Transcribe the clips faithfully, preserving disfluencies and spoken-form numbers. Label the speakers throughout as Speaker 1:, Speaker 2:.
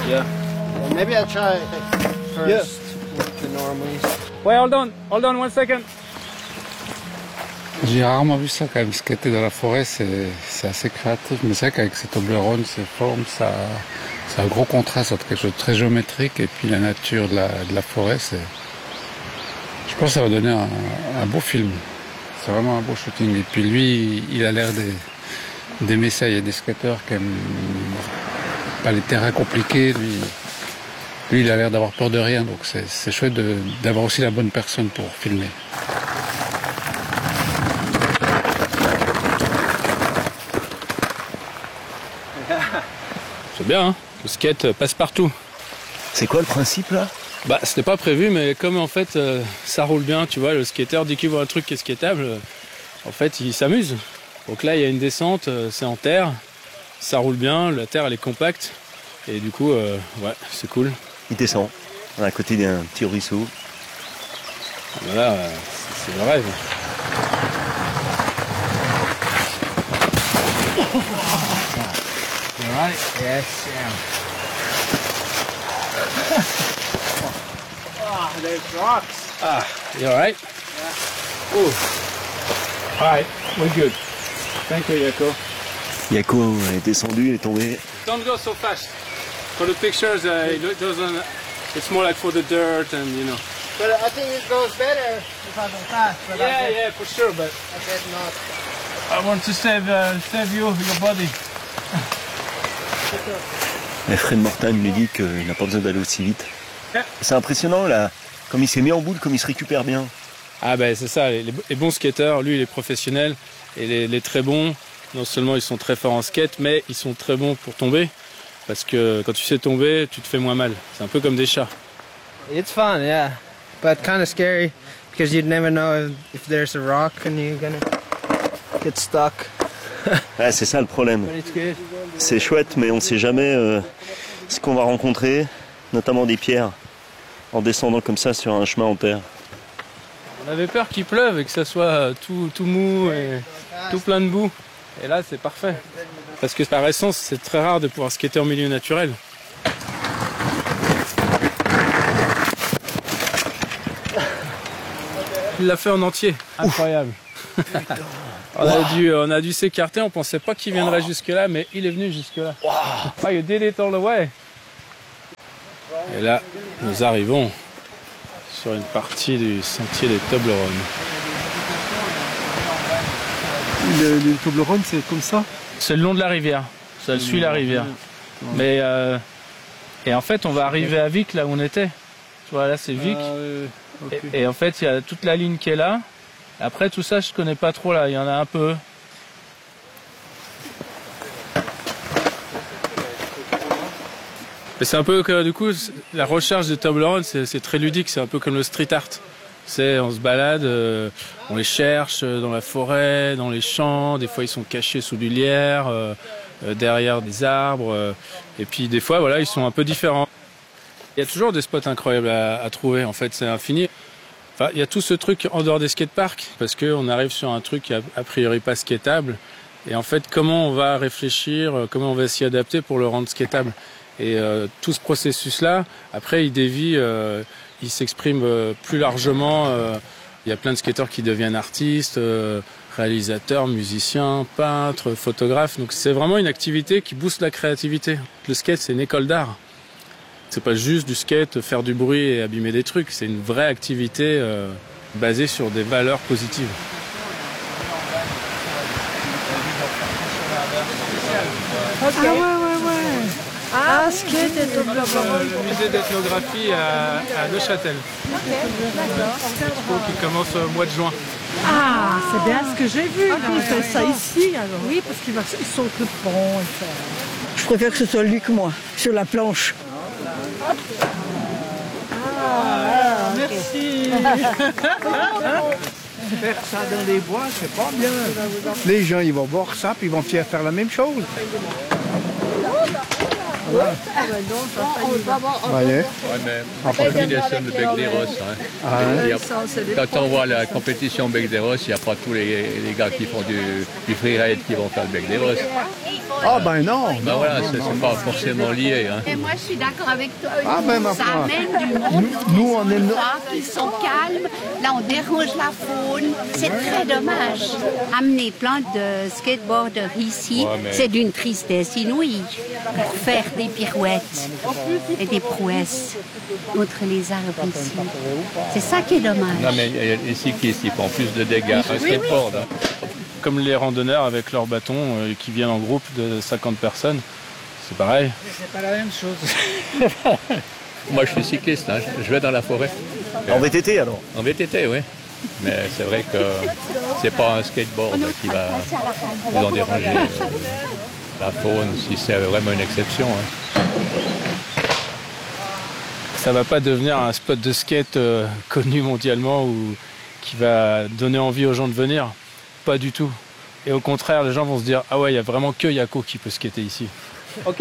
Speaker 1: Yeah.
Speaker 2: Well, maybe I'll try first
Speaker 1: Yeah.
Speaker 2: with the normals.
Speaker 1: Wait, hold on, hold on one second.
Speaker 3: J'ai rarement vu ça quand même, skater dans la forêt, c'est assez créatif, mais c'est vrai qu'avec ces Toblerone, ces formes, ça, c'est un gros contraste entre quelque chose de très géométrique et puis la nature de la, de la forêt. Je pense que ça va donner un, un beau film, c'est vraiment un beau shooting. Et puis lui, il a l'air d'aimer ça, il y a des skateurs qui aiment pas les terrains compliqués, lui, lui il a l'air d'avoir peur de rien, donc c'est chouette d'avoir aussi la bonne personne pour filmer.
Speaker 1: C'est bien, hein, le skate passe partout.
Speaker 4: C'est quoi le principe là?
Speaker 1: Bah, c'était pas prévu, mais comme en fait euh, ça roule bien, tu vois, le skateur, dès qu'il voit un truc qui est skatable, euh, en fait il s'amuse. Donc là il y a une descente, euh, c'est en terre, ça roule bien, la terre elle est compacte, et du coup, euh, ouais, c'est cool.
Speaker 4: Il descend, à côté d'un petit ruisseau.
Speaker 1: Voilà, euh, c'est le rêve.
Speaker 2: You all right? Yes, yeah. Oh, there's rocks.
Speaker 1: Ah, you alright?
Speaker 2: Yeah.
Speaker 1: Ooh. Alright, we're good. Thank you, Yako.
Speaker 4: Yako est descendu, il est tombé.
Speaker 1: Don't go so fast. For the pictures, uh, it doesn't. It's more like for the dirt and you know.
Speaker 2: But I think it goes better if I go fast. But
Speaker 1: Yeah,
Speaker 2: I bet,
Speaker 1: yeah, for sure, but
Speaker 2: I bet not.
Speaker 1: I want to save uh, save you, your body.
Speaker 4: Et Fred Mortagne lui dit qu'il n'a pas besoin d'aller aussi vite. C'est impressionnant là, comme il s'est mis en boule, comme il se récupère bien.
Speaker 1: Ah ben c'est ça, les, les bons skateurs, lui il est professionnel, et les, les très bons, non seulement ils sont très forts en skate, mais ils sont très bons pour tomber, parce que quand tu sais tomber, tu te fais moins mal. C'est un peu comme des chats.
Speaker 2: It's fun, yeah, but kind of scary because you'd never know if, if there's a rock and you're gonna get stuck.
Speaker 4: Ah, c'est ça le problème.
Speaker 2: But it's good.
Speaker 4: C'est chouette, mais on ne sait jamais euh, ce qu'on va rencontrer, notamment des pierres, en descendant comme ça sur un chemin en terre.
Speaker 1: On avait peur qu'il pleuve et que ça soit tout, tout mou et tout plein de boue. Et là c'est parfait. Parce que par essence c'est très rare de pouvoir skater en milieu naturel. Il l'a fait en entier. Incroyable. on, a dû, on a dû s'écarter, on pensait pas qu'il viendrait jusque là, mais il est venu jusque là. Oh, you did it all the way. Et là, nous arrivons sur une partie du sentier des Toblerone.
Speaker 5: Le, le Toblerone, c'est comme ça?
Speaker 1: C'est le long de la rivière, ça suit la rivière. Mais euh, et en fait, on va arriver à Vic, là où on était. Tu vois, là c'est Vic.
Speaker 5: Ah, ouais. Okay.
Speaker 1: Et, et en fait, il y a toute la ligne qui est là. Après, tout ça, je connais pas trop là. Il y en a un peu. Mais c'est un peu que du coup, la recherche de Toblerone, c'est très ludique. C'est un peu comme le street art. C'est, on se balade, euh, on les cherche dans la forêt, dans les champs. Des fois, ils sont cachés sous du lierre, euh, euh, derrière des arbres. Euh, et puis, des fois, voilà, ils sont un peu différents. Il y a toujours des spots incroyables à, à trouver. En fait, c'est infini. Enfin, il y a tout ce truc en dehors des skateparks, parce qu'on arrive sur un truc a, a priori pas skatable. Et en fait, comment on va réfléchir, comment on va s'y adapter pour le rendre skatable. Et euh, tout ce processus-là, après, il dévie, euh, il s'exprime euh, plus largement. Euh, il y a plein de skateurs qui deviennent artistes, euh, réalisateurs, musiciens, peintres, photographes. Donc c'est vraiment une activité qui booste la créativité. Le skate, c'est une école d'art. C'est pas juste du skate, faire du bruit et abîmer des trucs. C'est une vraie activité euh, basée sur des valeurs positives.
Speaker 6: Ah ouais, ouais, ouais. Ah, skate et Toblerone.
Speaker 1: Le musée d'ethnographie à, à Neuchâtel.
Speaker 6: Ok, d'accord.
Speaker 1: Expo qui commence au mois de juin.
Speaker 6: Ah, c'est bien ce que j'ai vu. Ah, il fait ça ici, alors. Oui, parce qu'il saute le pont. Et ça.
Speaker 7: Je préfère que ce soit lui que moi, sur la planche.
Speaker 6: Ah, merci.
Speaker 5: Faire ça dans les bois, c'est pas bien. Les gens, ils vont voir ça, puis ils vont faire la même chose.
Speaker 3: Voyez.
Speaker 8: Ouais, mais en combinaison de Bec des Rosses. Hein.
Speaker 3: Ah,
Speaker 8: Il y a- quand on voit la compétition Bec des Rosses, il n'y a pas tous les, les gars qui font du, du freeride qui vont faire le Bec des Rosses.
Speaker 3: Ah ben non.
Speaker 8: Ben voilà, c'est c'est pas forcément lié. Hein.
Speaker 9: Et moi, je suis d'accord avec toi.
Speaker 3: Ah, ben, ma
Speaker 9: ça
Speaker 3: foi.
Speaker 9: amène du monde.
Speaker 3: Nous, on est...
Speaker 9: Qui sont calmes. Là, on dérange la faune. C'est très dommage. Amener plein de skateboarders ici,
Speaker 8: Ouais, mais-
Speaker 9: c'est d'une tristesse inouïe pour faire des pirouettes et des prouesses contre les arbres ici. C'est ça qui est dommage.
Speaker 8: Non, mais il y a les cyclistes, ils font plus de dégâts. Un skateboard, hein.
Speaker 1: Comme les randonneurs avec leurs bâtons euh, qui viennent en groupe de cinquante personnes, c'est pareil.
Speaker 2: C'est pas la même chose.
Speaker 8: Moi, je suis cycliste, hein. je vais dans la forêt.
Speaker 4: En V T T alors?
Speaker 8: En V T T, oui. Mais c'est vrai que c'est pas un skateboard qui va vous en déranger euh, la faune, si c'est vraiment une exception. Hein.
Speaker 1: Ça va pas devenir un spot de skate euh, connu mondialement ou qui va donner envie aux gens de venir. Pas du tout. Et au contraire, les gens vont se dire « Ah ouais, il y a vraiment que Yako qui peut skater ici. » Ok.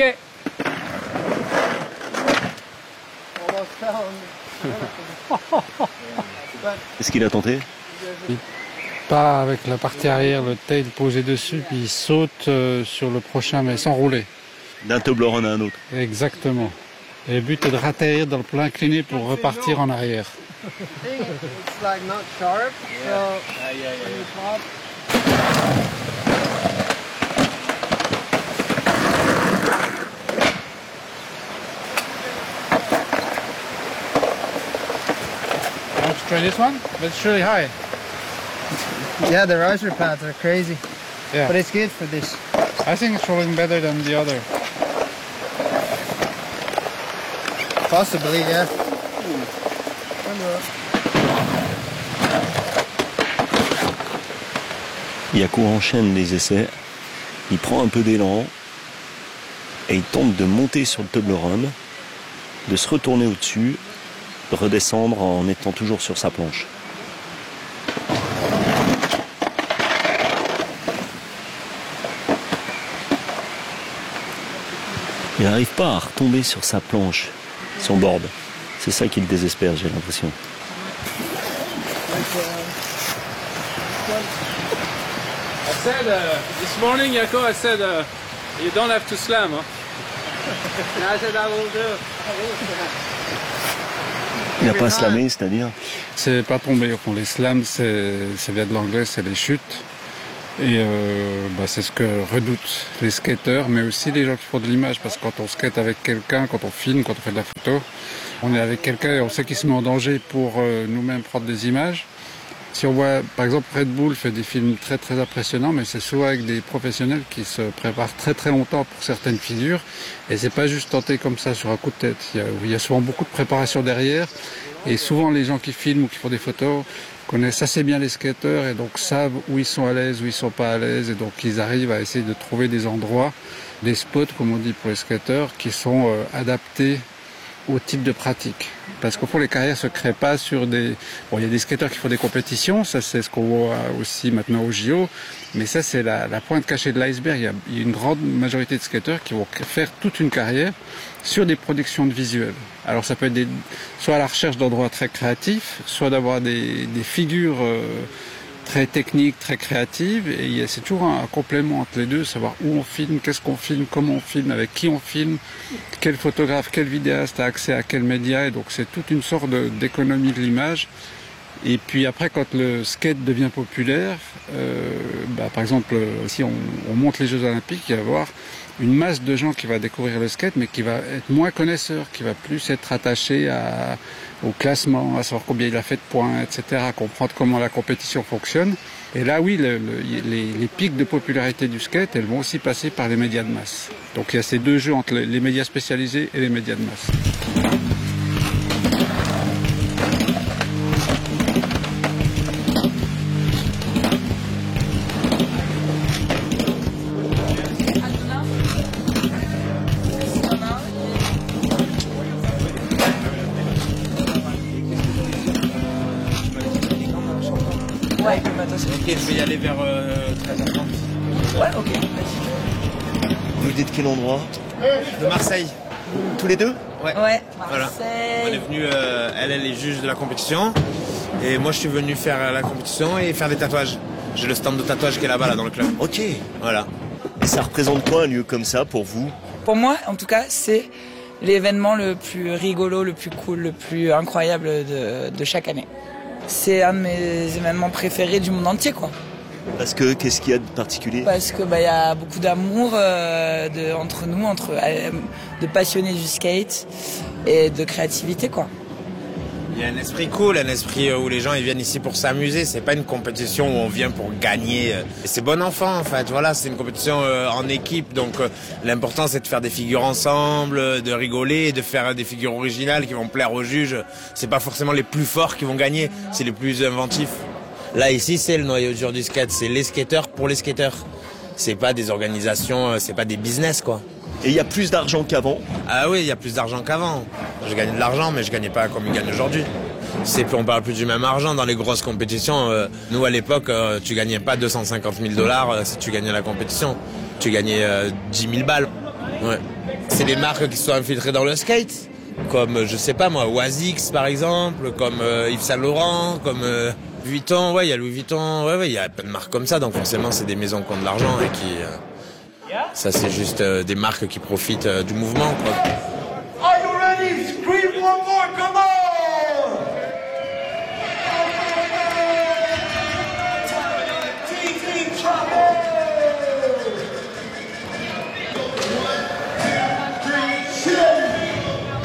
Speaker 4: Est-ce qu'il a tenté?
Speaker 3: Pas avec la partie arrière, le tail posé dessus, puis il saute euh, sur le prochain, mais sans rouler.
Speaker 4: D'un Toblerone à un autre.
Speaker 3: Exactement. Et le but est de ratterrir dans le plan incliné pour repartir en arrière.
Speaker 2: It's like not sharp, so when you pop,
Speaker 3: Want to try this one? But it's really high.
Speaker 2: yeah, the riser pads are crazy,
Speaker 3: Yeah.
Speaker 2: but it's good for this.
Speaker 3: I think it's rolling better than the other.
Speaker 2: Possibly, yeah.
Speaker 4: Yako enchaîne les essais, il prend un peu d'élan et il tente de monter sur le Toblerone, de se retourner au-dessus, de redescendre en étant toujours sur sa planche. Il n'arrive pas à retomber sur sa planche, son board. C'est ça qui le désespère, j'ai l'impression.
Speaker 1: I said uh, this morning, Yako, I said uh, you don't have to slam. Huh?
Speaker 2: I said I will do.
Speaker 4: Il n'a pas slamé, c'est-à-dire?
Speaker 3: C'est pas tomber au fond. Les slams, c'est, ça vient de l'anglais, c'est les chutes. Et euh, bah, c'est ce que redoutent les skateurs, mais aussi les gens qui font de l'image. Parce que quand on skate avec quelqu'un, quand on filme, quand on fait de la photo, on est avec quelqu'un et on sait qu'il se met en danger pour euh, nous-mêmes prendre des images. Si on voit, par exemple, Red Bull fait des films très très impressionnants, mais c'est souvent avec des professionnels qui se préparent très très longtemps pour certaines figures. Et c'est pas juste tenté comme ça sur un coup de tête. Il y a, il y a souvent beaucoup de préparation derrière. Et souvent les gens qui filment ou qui font des photos connaissent assez bien les skateurs et donc savent où ils sont à l'aise, où ils sont pas à l'aise. Et donc ils arrivent à essayer de trouver des endroits, des spots, comme on dit pour les skateurs, qui sont euh, adaptés au type de pratique. Parce qu'au fond, les carrières se créent pas sur des... Bon, il y a des skateurs qui font des compétitions, ça c'est ce qu'on voit aussi maintenant au J O, mais ça c'est la, la pointe cachée de l'iceberg. Il y, a, il y a une grande majorité de skateurs qui vont faire toute une carrière sur des productions de visuels. Alors ça peut être des, soit à la recherche d'endroits très créatifs, soit d'avoir des, des figures euh, très techniques, très créatives, et il y a, c'est toujours un, un complément entre les deux, savoir où on filme, qu'est-ce qu'on filme, comment on filme, avec qui on filme, quel photographe, quel vidéaste a accès à quel média, et donc c'est toute une sorte de, d'économie de l'image. Et puis après, quand le skate devient populaire, euh, bah, par exemple, si on, on monte les Jeux Olympiques, il va y avoir une masse de gens qui va découvrir le skate, mais qui va être moins connaisseur, qui va plus être attaché à, au classement, à savoir combien il a fait de points, et cetera, à comprendre comment la compétition fonctionne. Et là, oui, le, le, les, les pics de popularité du skate, elles vont aussi passer par les médias de masse. Donc il y a ces deux jeux entre les, les médias spécialisés et les médias de masse.
Speaker 2: Ok, je vais y aller vers euh, treize heures trente.
Speaker 4: Ouais, ok. Vous dites quel endroit?
Speaker 2: De Marseille.
Speaker 4: tous les deux?
Speaker 10: Ouais.
Speaker 11: Ouais.
Speaker 10: Voilà. On est venu, euh, elle, elle est juge de la compétition. Et moi, je suis venu faire la compétition et faire des tatouages. J'ai le stand de tatouage qui est là-bas, là, dans le club.
Speaker 4: Ok.
Speaker 10: Voilà.
Speaker 4: Et ça représente quoi un lieu comme ça pour vous?
Speaker 11: Pour moi, en tout cas, c'est l'événement le plus rigolo, le plus cool, le plus incroyable de, de chaque année. C'est un de mes événements préférés du monde entier, quoi.
Speaker 4: Parce que, qu'est-ce qu'il y a de particulier?
Speaker 11: Parce que bah, y a beaucoup d'amour euh, de, entre nous, entre euh, de passionnés du skate et de créativité, quoi.
Speaker 10: Il y a un esprit cool, un esprit où les gens ils viennent ici pour s'amuser. C'est pas une compétition où on vient pour gagner. Et c'est bon enfant en fait. Voilà, c'est une compétition euh, en équipe. Donc euh, l'important c'est de faire des figures ensemble, de rigoler, et de faire des figures originales qui vont plaire aux juges. C'est pas forcément les plus forts qui vont gagner, c'est les plus inventifs. Là ici c'est le noyau dur du skate. C'est les skateurs pour les skateurs. C'est pas des organisations, c'est pas des business quoi.
Speaker 4: Et il y a plus d'argent qu'avant?
Speaker 10: Ah oui, il y a plus d'argent qu'avant. Je gagnais de l'argent, mais je gagnais pas comme ils gagnent aujourd'hui. C'est plus, on parle plus du même argent dans les grosses compétitions. Euh, nous, à l'époque, euh, tu gagnais pas deux cent cinquante mille dollars euh, si tu gagnais la compétition. Tu gagnais euh, dix mille balles. Ouais. C'est des marques qui sont infiltrées dans le skate. Comme, je sais pas moi, Oasix par exemple, comme euh, Yves Saint Laurent, comme euh, Vuitton. Ouais, il y a Louis Vuitton. Ouais, ouais, il y a plein de marques comme ça. Donc forcément, c'est des maisons qui ont de l'argent et qui... Euh, ça, c'est juste euh, des marques qui profitent euh, du mouvement, quoi.
Speaker 12: Are you ready? Scream one more, come on!